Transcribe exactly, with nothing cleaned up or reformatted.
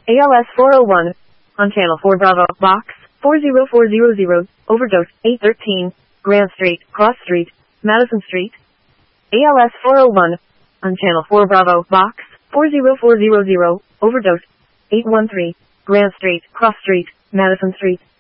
A L S four oh one, on Channel four Bravo, Box four zero four zero zero, overdose, eight thirteen, Grant Street, Cross Street, Madison Street. A L S four oh one, on Channel four Bravo, Box four zero four zero zero, overdose, eight one three, Grant Street, Cross Street, Madison Street.